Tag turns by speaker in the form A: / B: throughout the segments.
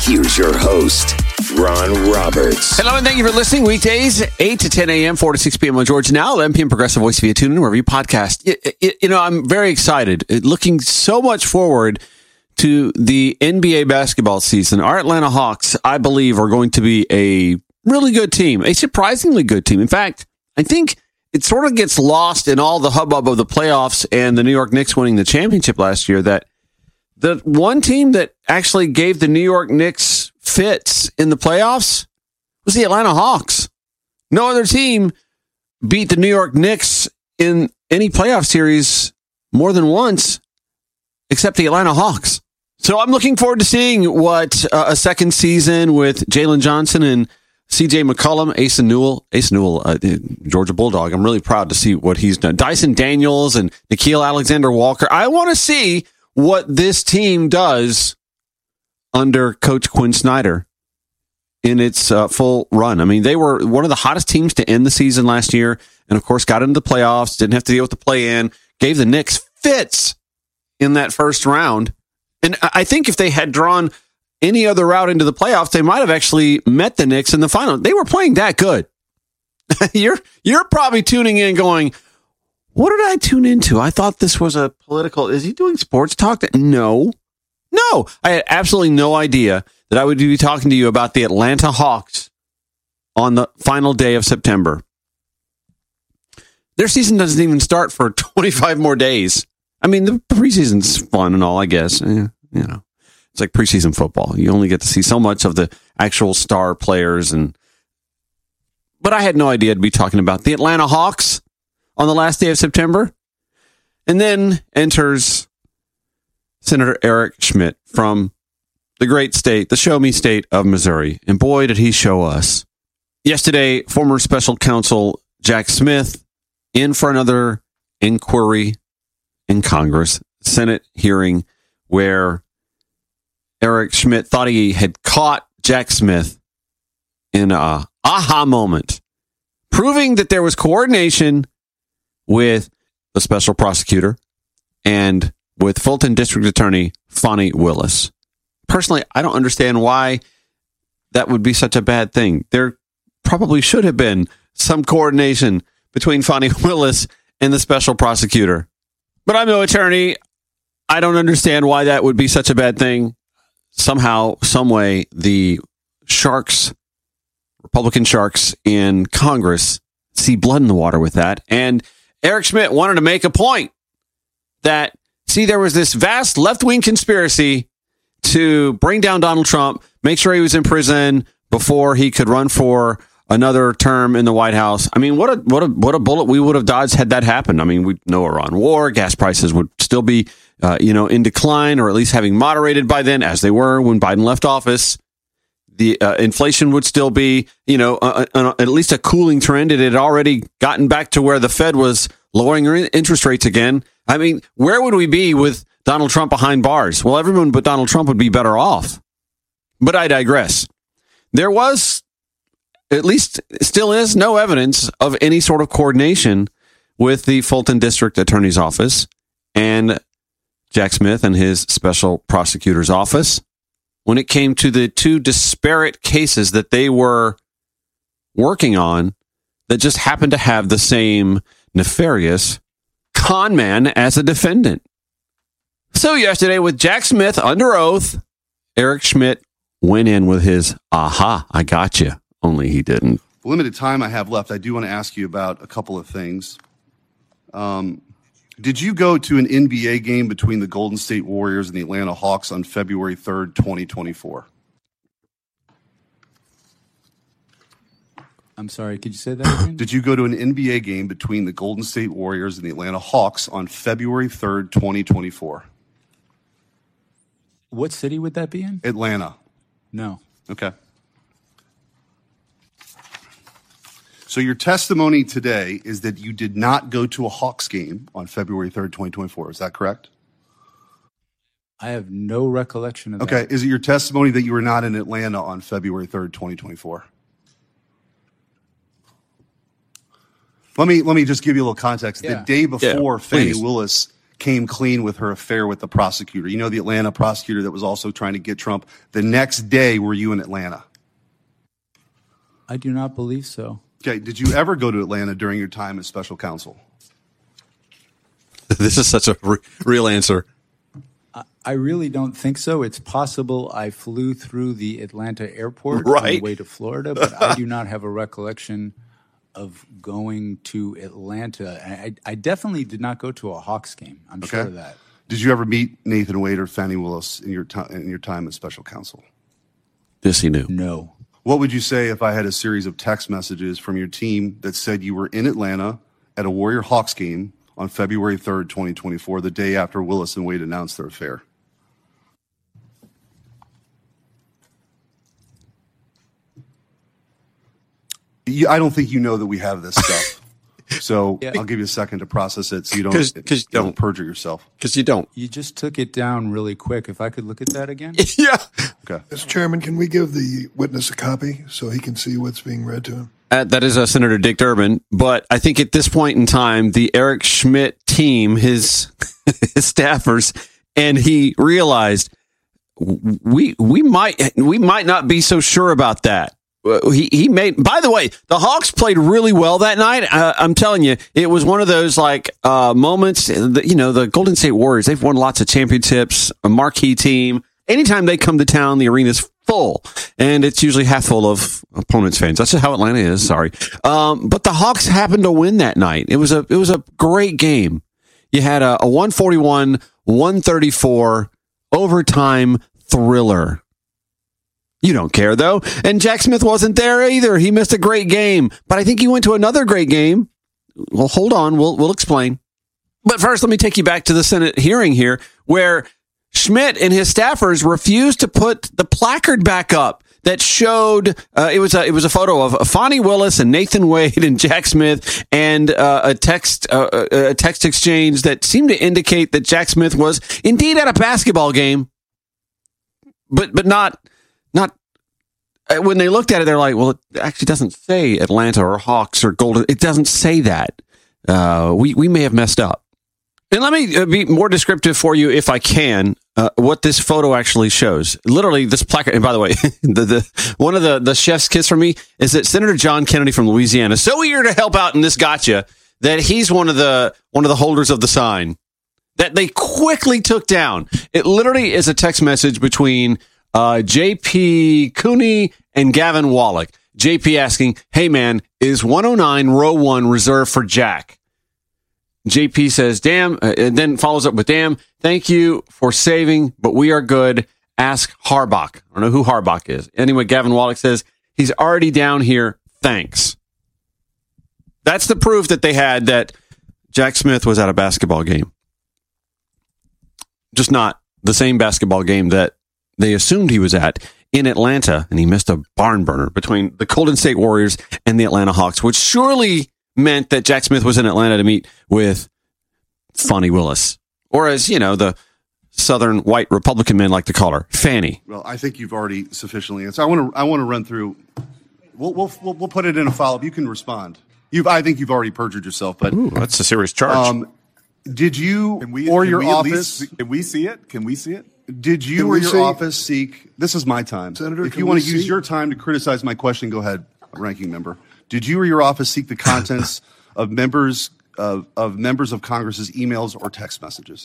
A: Here's your host, Ron Roberts.
B: Hello, and thank you for listening. Weekdays, 8 to 10 a.m., 4 to 6 p.m. on Georgia Now, 11 p.m. Progressive Voice via TuneIn, wherever you podcast. I'm very excited, looking so much forward to the NBA basketball season. Our Atlanta Hawks, I believe, are going to be a really good team, a surprisingly good team. In fact, I think it sort of gets lost in all the hubbub of the playoffs and the New York Knicks winning the championship last year that the one team that actually gave the New York Knicks fits in the playoffs was the Atlanta Hawks. No other team beat the New York Knicks in any playoff series more than once except the Atlanta Hawks. So I'm looking forward to seeing what a second season with Jalen Johnson and C.J. McCollum, Ace Newell, Georgia Bulldog. I'm really proud to see what he's done. Dyson Daniels and Nickeil Alexander-Walker. I want to see what this team does under Coach Quinn Snyder in its full run. I mean, they were one of the hottest teams to end the season last year, and of course got into the playoffs, didn't have to deal with the play-in, gave the Knicks fits in that first round. And I think if they had drawn any other route into the playoffs, they might have actually met the Knicks in the final. They were playing that good. You're probably tuning in going, what did I tune into? I thought this was a political. Is he doing sports talk? No. I had absolutely no idea that I would be talking to you about the Atlanta Hawks on the final day of September. Their season doesn't even start for 25 more days. I mean, the preseason's fun and all, I guess. It's like preseason football. You only get to see so much of the actual star players. But I had no idea to be talking about the Atlanta Hawks on the last day of September. And then enters Senator Eric Schmitt from the great state, the show me state of Missouri. And boy, did he show us. Yesterday, former special counsel Jack Smith in for another inquiry in Congress, Senate hearing where Eric Schmitt thought he had caught Jack Smith in a aha moment, proving that there was coordination with the special prosecutor and with Fulton District Attorney Fani Willis. Personally, I don't understand why that would be such a bad thing. There probably should have been some coordination between Fani Willis and the special prosecutor. But I'm no attorney. I don't understand why that would be such a bad thing. Somehow, some way, the sharks, Republican sharks in Congress, see blood in the water with that. And Eric Schmitt wanted to make a point that, there was this vast left-wing conspiracy to bring down Donald Trump, make sure he was in prison before he could run for another term in the White House. I mean, what a bullet we would have dodged had that happened. I mean, we know we're on war. Gas prices would still be, in decline, or at least having moderated by then, as they were when Biden left office. The inflation would still be, at least a cooling trend. It had already gotten back to where the Fed was lowering interest rates again. I mean, where would we be with Donald Trump behind bars? Well, everyone but Donald Trump would be better off. But I digress. There was, at least still is, no evidence of any sort of coordination with the Fulton District Attorney's Office and Jack Smith and his special prosecutor's office when it came to the two disparate cases that they were working on that just happened to have the same nefarious con man as a defendant. So yesterday, with Jack Smith under oath, Eric Schmitt went in with his, aha, I got you. Only he didn't.
C: The limited time I have left, I do want to ask you about a couple of things. Did you go to an NBA game between the Golden State Warriors and the Atlanta Hawks on February 3rd, 2024?
D: I'm sorry, could you say that again?
C: Did you go to an NBA game between the Golden State Warriors and the Atlanta Hawks on February 3rd, 2024?
D: What city would that be in?
C: Atlanta.
D: No.
C: Okay. So your testimony today is that you did not go to a Hawks game on February 3rd, 2024. Is that correct?
D: I have no recollection of that.
C: Okay. Is it your testimony that you were not in Atlanta on February 3rd, 2024? Let me just give you a little context.
D: Yeah.
C: The day before Fani Willis came clean with her affair with the prosecutor. You know, the Atlanta prosecutor that was also trying to get Trump. The next day, were you in Atlanta?
D: I do not believe so.
C: Okay. Did you ever go to Atlanta during your time as special counsel?
B: This is such a real answer.
D: I really don't think so. It's possible I flew through the Atlanta airport
B: Right.
D: on the way to Florida, but I do not have a recollection of going to Atlanta. I definitely did not go to a Hawks game. I'm sure of that.
C: Did you ever meet Nathan Wade or Fani Willis in your time as special counsel?
B: This he knew.
D: No.
C: What would you say if I had a series of text messages from your team that said you were in Atlanta at a Warrior Hawks game on February 3rd, 2024, the day after Willis and Wade announced their affair? I don't think you know that we have this stuff. So I'll give you a second to process it so you don't perjure yourself.
B: Because you don't.
D: You just took it down really quick. If I could look at that again.
B: Yeah.
C: Okay.
E: Mr. Chairman, can we give the witness a copy so he can see what's being read to him?
B: That is Senator Dick Durbin. But I think at this point in time, the Eric Schmidt team, his staffers, and he realized we might not be so sure about that. He made, by the way, the Hawks played really well that night. I'm telling you, it was one of those moments that, the Golden State Warriors, they've won lots of championships, a marquee team. Anytime they come to town, the arena's full, and it's usually half full of opponents' fans. That's just how Atlanta is. Sorry. But the Hawks happened to win that night. It was a great game. You had a 141-134 overtime thriller. You don't care, though. And Jack Smith wasn't there either. He missed a great game. But I think he went to another great game. Well, hold on. We'll explain. But first, let me take you back to the Senate hearing here, where Schmidt and his staffers refused to put the placard back up that showed it was a photo of Fani Willis and Nathan Wade and Jack Smith, and a text exchange that seemed to indicate that Jack Smith was indeed at a basketball game, but not. When they looked at it, they're like, well, it actually doesn't say Atlanta or Hawks or Golden. It doesn't say that. We may have messed up. And let me be more descriptive for you, if I can, what this photo actually shows. Literally, this placard. And by the way, one of the chef's kiss for me is that Senator John Kennedy from Louisiana, so eager to help out in this gotcha, that he's one of the holders of the sign that they quickly took down. It literally is a text message between JP Cooney and Gavin Wallach. JP asking, hey man, is 109 row 1 reserved for Jack? JP says, damn, and then follows up with, damn, thank you for saving, but we are good. Ask Harbach. I don't know who Harbach is. Anyway, Gavin Wallach says, he's already down here. Thanks. That's the proof that they had that Jack Smith was at a basketball game. Just not the same basketball game that they assumed he was at in Atlanta, and he missed a barn burner between the Golden State Warriors and the Atlanta Hawks, which surely meant that Jack Smith was in Atlanta to meet with Fani Willis, or as the Southern white Republican men like to call her, Fanny.
C: Well, I think you've already sufficiently answered. I want to run through. We'll put it in a follow-up. You can respond. I think you've already perjured yourself, but
B: that's a serious charge.
C: Did you or your office?
F: Can we see it? Can we see it?
C: Did you or your office seek? This is my time,
E: Senator.
C: If you want to use your time to criticize my question, go ahead, ranking member. Did you or your office seek the contents of members of Congress's emails or text messages?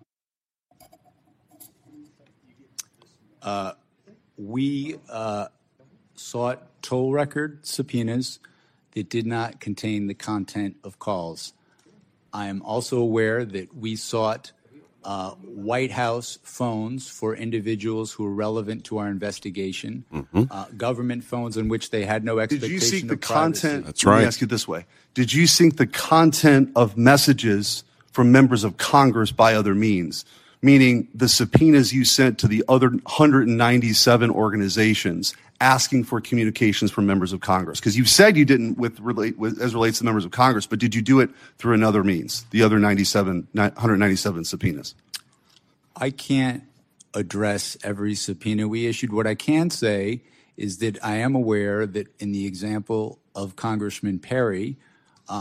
D: We sought toll record subpoenas that did not contain the content of calls. I am also aware that we sought White House phones for individuals who were relevant to our investigation, government phones in which they had no expectation of privacy.
C: Did you seek the content?
B: That's right.
C: Let me ask you this way. Did you seek the content of messages from members of Congress by other means? Meaning the subpoenas you sent to the other 197 organizations asking for communications from members of Congress? Because you've said you didn't as relates to members of Congress, but did you do it through another means, the other 197 subpoenas?
D: I can't address every subpoena we issued. What I can say is that I am aware that in the example of Congressman Perry,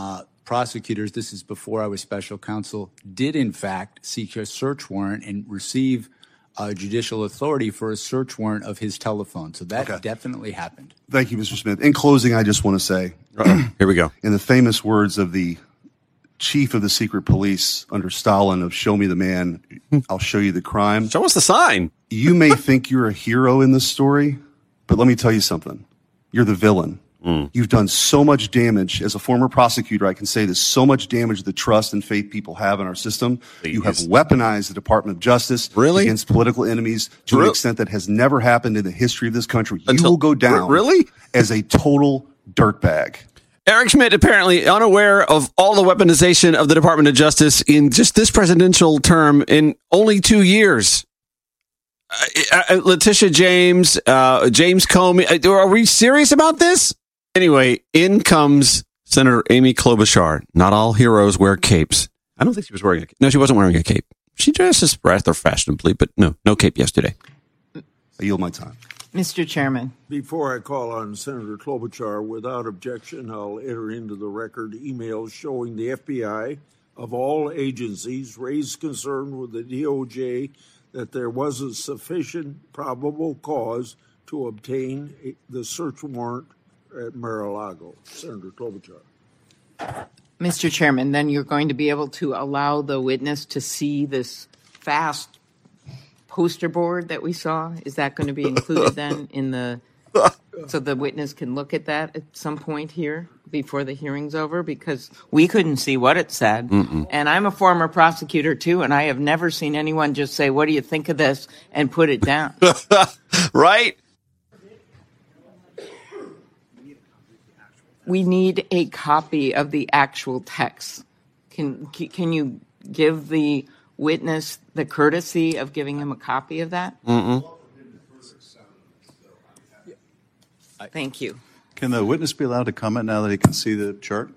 D: prosecutors, this is before I was special counsel, did in fact seek a search warrant and receive judicial authority for a search warrant of his telephone. So that definitely happened.
C: Thank you, Mr. Smith. In closing, I just want to say,
B: here we go.
C: In the famous words of the chief of the secret police under Stalin of "Show me the man, I'll show you the crime."
B: Show us the sign.
C: You may think you're a hero in this story, but let me tell you something. You're the villain. You've done so much damage. As a former prosecutor, I can say this, so much damage to the trust and faith people have in our system.
B: Please.
C: You have weaponized the Department of Justice against political enemies to an extent that has never happened in the history of this country. You will go down as a total dirtbag.
B: Eric Schmidt apparently unaware of all the weaponization of the Department of Justice in just this presidential term in only 2 years. Letitia James, James Comey. Are we serious about this? Anyway, in comes Senator Amy Klobuchar. Not all heroes wear capes. I don't think she was wearing a cape. No, she wasn't wearing a cape. She dresses rather fashionably, but no cape yesterday.
C: I yield my time.
F: Mr. Chairman.
G: Before I call on Senator Klobuchar, without objection, I'll enter into the record emails showing the FBI of all agencies raised concern with the DOJ that there wasn't sufficient probable cause to obtain the search warrant at Mar-a-Lago. Senator Klobuchar.
F: Mr. Chairman, then you're going to be able to allow the witness to see this fast poster board that we saw? Is that going to be included then in the, so the witness can look at that at some point here before the hearing's over? Because we couldn't see what it said. And I'm a former prosecutor too, and I have never seen anyone just say, "What do you think of this?" and put it down.
B: Right?
F: We need a copy of the actual text. Can you give the witness the courtesy of giving him a copy of that? Thank you.
H: Can the witness be allowed to comment now that he can see the chart?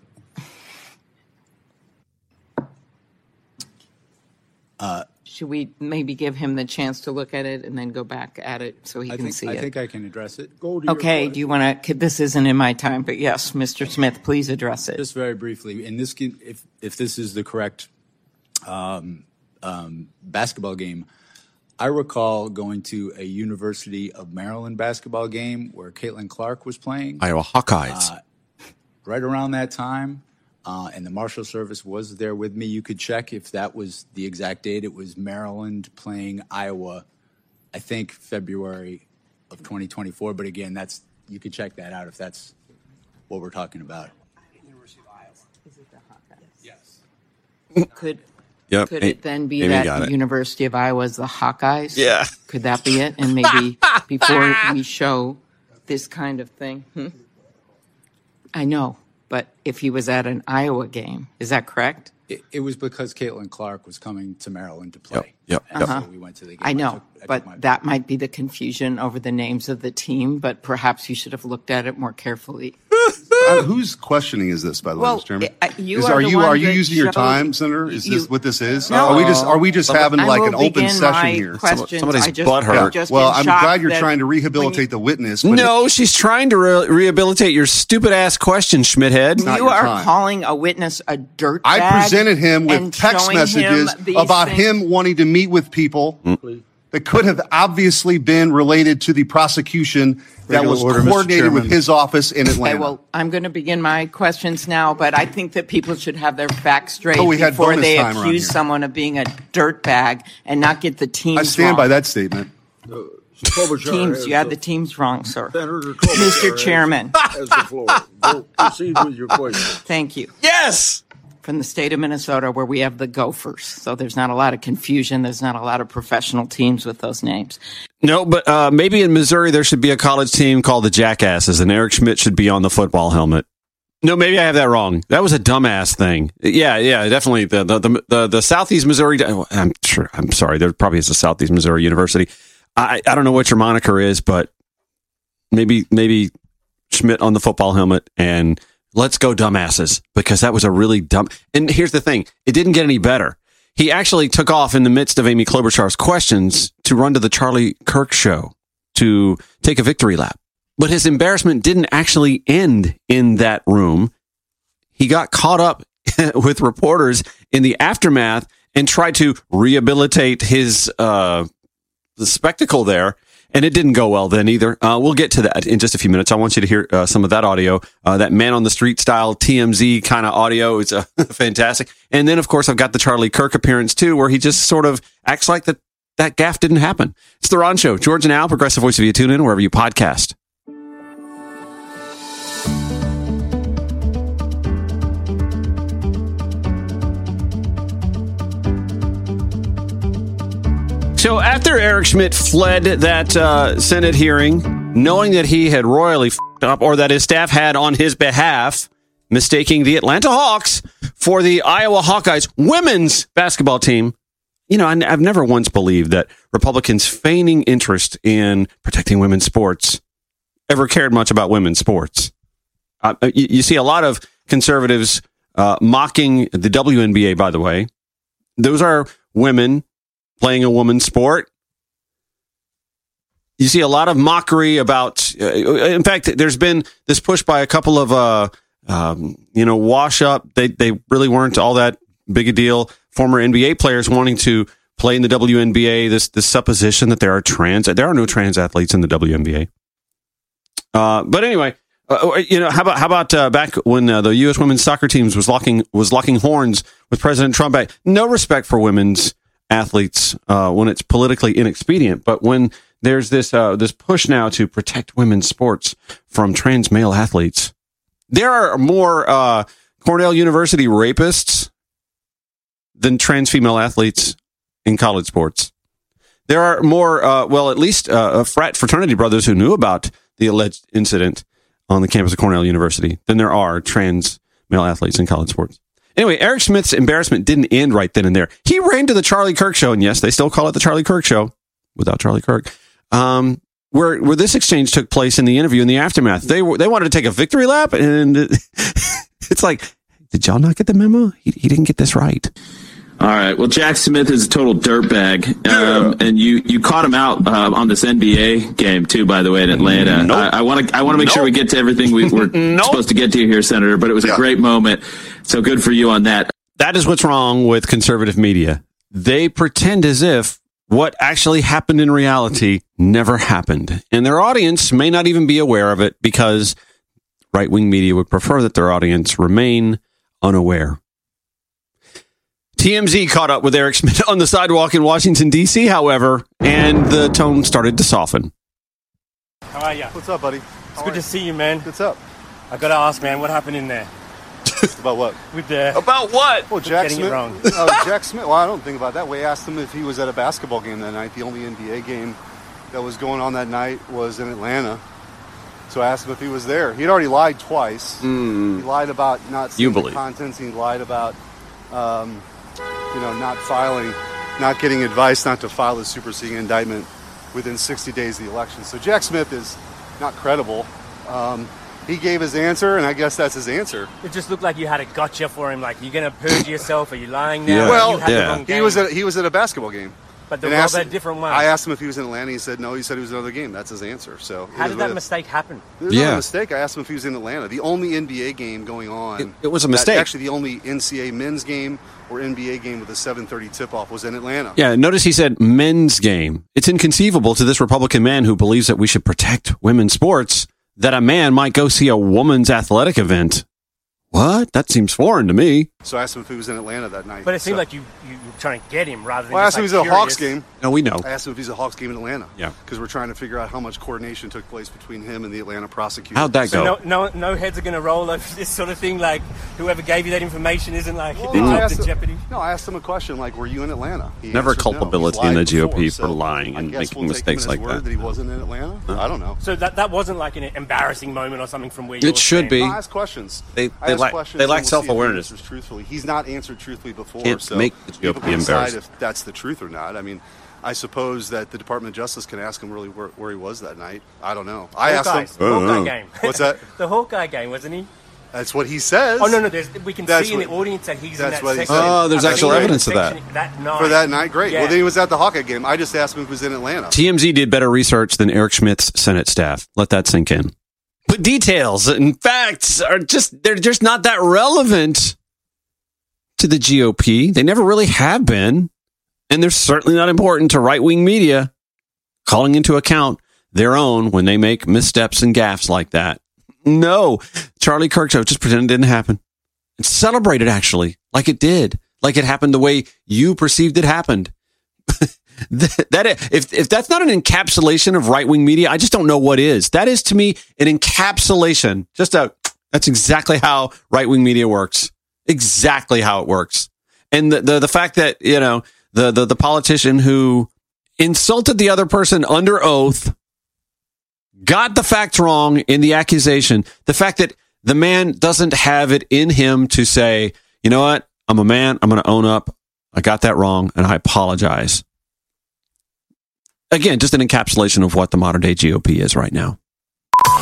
F: Should we maybe give him the chance to look at it and then go back at it so he can see it?
D: I think I can address it.
F: Okay, do you want to, this isn't in my time, but yes, Mr. Smith, please address it.
D: Just very briefly, in this, if this is the correct basketball game, I recall going to a University of Maryland basketball game where Caitlin Clark was playing.
B: Iowa Hawkeyes.
D: Right around that time, and the Marshal Service was there with me. You could check if that was the exact date. It was Maryland playing Iowa, I think February of 2024. But again, you could check that out if that's what we're talking about.
F: University of Iowa. Is it the Hawkeyes? Yes. Could it then be
B: Amy
F: that the University of Iowa is the Hawkeyes?
B: Yeah.
F: Could that be it? And maybe before we show this kind of thing. I know, but if he was at an Iowa game, is that correct?
D: It was because Caitlin Clark was coming to Maryland to play.
B: Yep.
D: And so we went to the game.
F: I know, but that might be the confusion over the names of the team, but perhaps you should have looked at it more carefully.
C: Whose questioning is this, by the way, Mr. Chairman?
F: Are
C: you using your time, Senator? Is this what this is?
F: No.
C: Are we just having like an open session here?
B: Somebody's butthurt.
C: Well, I'm glad you're trying to rehabilitate the witness.
B: No, she's trying to rehabilitate your stupid ass question, Schmidhead.
F: You are calling a witness a dirtbag.
C: I presented him with text messages about him wanting to meet with people that could have obviously been related to the prosecution that was coordinated with his office in Atlanta.
F: Okay, well, I'm going to begin my questions now, but I think that people should have their facts straight
C: before
F: they accuse someone of being a dirtbag and not get the teams wrong.
C: I stand by that statement.
F: Teams, you had the teams wrong, sir. Mr. Chairman.
G: Has the floor. Proceed with your question.
F: Thank you.
B: Yes!
F: From the state of Minnesota, where we have the Gophers. So there's not a lot of confusion. There's not a lot of professional teams with those names.
B: No, but maybe in Missouri there should be a college team called the Jackasses, and Eric Schmidt should be on the football helmet. No, maybe I have that wrong. That was a dumbass thing. Yeah, definitely. The Southeast Missouri. I'm sorry. There probably is a Southeast Missouri University. I don't know what your moniker is, but maybe Schmidt on the football helmet and let's go dumbasses, because that was a really dumb. And here's the thing. It didn't get any better. He actually took off in the midst of Amy Klobuchar's questions to run to the Charlie Kirk show to take a victory lap. But his embarrassment didn't actually end in that room. He got caught up with reporters in the aftermath and tried to rehabilitate his the spectacle there. And it didn't go well then either. We'll get to that in just a few minutes. I want you to hear some of that audio, that man on the street style TMZ kind of audio. It's fantastic. And then, of course, I've got the Charlie Kirk appearance too, where he just sort of acts like that gaffe didn't happen. It's The Ron Show. George and Al, Progressive Voice via TuneIn, wherever you podcast. So after Eric Schmidt fled that Senate hearing, knowing that he had royally f***ed up, or that his staff had on his behalf, mistaking the Atlanta Hawks for the Iowa Hawkeyes women's basketball team, I've never once believed that Republicans feigning interest in protecting women's sports ever cared much about women's sports. You see a lot of conservatives mocking the WNBA, by the way. Those are women playing a woman's sport. You see a lot of mockery about, in fact, there's been this push by a couple of, wash up. They really weren't all that big a deal. Former NBA players wanting to play in the WNBA, this supposition that there are no trans athletes in the WNBA. But anyway, how about back when the U.S. women's soccer teams was locking horns with President Trump? No respect for women's athletes when it's politically inexpedient, but when there's this push now to protect women's sports from trans male athletes, there are more Cornell University rapists than trans female athletes in college sports. There are more, at least frat fraternity brothers who knew about the alleged incident on the campus of Cornell University than there are trans male athletes in college sports. Anyway, Eric Schmidt's embarrassment didn't end right then and there. He ran to the Charlie Kirk show, and yes, they still call it the Charlie Kirk show without Charlie Kirk, where this exchange took place in the interview in the aftermath. They wanted to take a victory lap, and it's like, did y'all not get the memo? He didn't get this right.
I: All right. Well, Jack Smith is a total dirtbag, and you caught him out on this NBA game too. By the way, in Atlanta, nope. I want to make sure we get to everything we were supposed to get to here, Senator. But it was a great moment, so good for you on that.
B: That is what's wrong with conservative media. They pretend as if what actually happened in reality never happened, and their audience may not even be aware of it because right-wing media would prefer that their audience remain unaware. TMZ caught up with Eric Schmidt on the sidewalk in Washington, D.C., however, and the tone started to soften.
J: How are you?
C: What's up, buddy?
J: It's good to see you, man.
C: What's up?
J: I got to ask, man, what happened in there?
C: About what?
B: About what?
C: Well, Jack
J: getting
C: Smith.
J: It wrong.
C: Jack Smith. Well, I don't think about that. We asked him if he was at a basketball game that night. The only NBA game that was going on that night was in Atlanta. So I asked him if he was there. He'd already lied twice. He lied about not seeing the contents. He lied about not getting advice not to file a superseding indictment within 60 days of the election. So Jack Smith is not credible. He gave his answer, and I guess that's his answer.
J: It just looked like you had a gotcha for him. Like, you're going to purge yourself? Are you lying now?
B: Yeah.
C: Well,
J: the wrong game?
C: he was at a basketball game.
J: But there was a different one.
C: I asked him if he was in Atlanta. He said no. He said he was in another game. That's his answer. So
J: how did that mistake happen?
C: There's not a mistake. I asked him if he was in Atlanta. The only NBA game going on.
B: It was a mistake.
C: Actually, the only NCAA men's game or NBA game with a 7:30 tip-off was in Atlanta.
B: Yeah, notice he said men's game. It's inconceivable to this Republican man who believes that we should protect women's sports that a man might go see a woman's athletic event. What? That seems foreign to me.
C: So I asked him if he was in Atlanta that night.
J: But it seemed like you were trying to get him rather than
C: I asked him if he was at a Hawks game.
B: No, we know.
C: I asked him if he's at a Hawks game in Atlanta.
B: Yeah.
C: Because we're trying to figure out how much coordination took place between him and the Atlanta prosecutor.
B: How'd that go?
J: So no heads are going to roll over this sort of thing? Like, whoever gave you that information isn't like
C: in
J: jeopardy?
C: No, I asked him a question like, were you in Atlanta? He
B: Never
C: answered
B: culpability
C: no.
B: in the GOP
C: before,
B: for lying and making mistakes like that.
C: That he wasn't in Atlanta? I don't know.
J: So that wasn't like an embarrassing moment or something from where you
B: It should be.
C: No, I asked questions.
B: They lack self-awareness.
C: Truthfully. He's not answered truthfully before.
B: Can't
C: so
B: make the
C: people
B: GOP
C: can decide
B: embarrassed.
C: if that's the truth or not. I mean, I suppose that the Department of Justice can ask him really where he was that night. I don't know. I asked him.
J: The Hawkeye game.
C: What's that?
J: The Hawkeye game, wasn't he?
C: That's what he says.
J: Oh, no. We can see in the audience that he's in that section.
B: Oh, there's actual evidence of that.
C: For that night, great.
J: Yeah.
C: Well, then he was at the Hawkeye game. I just asked him if he was in Atlanta.
B: TMZ did better research than Eric Schmidt's Senate staff. Let that sink in. But details and facts are just not that relevant to the GOP. They never really have been. And they're certainly not important to right-wing media calling into account their own when they make missteps and gaffes like that. No, Charlie Kirk show, just pretend it didn't happen. And celebrate it, actually, like it did. Like it happened the way you perceived it happened. If that's not an encapsulation of right-wing media, I just don't know what is. That is, to me, an encapsulation. That's exactly how right-wing media works. Exactly how it works. And the fact that, the politician who insulted the other person under oath, got the facts wrong in the accusation, the fact that the man doesn't have it in him to say, you know what, I'm a man, I'm going to own up, I got that wrong, and I apologize. Again, just an encapsulation of what the modern day GOP is right now.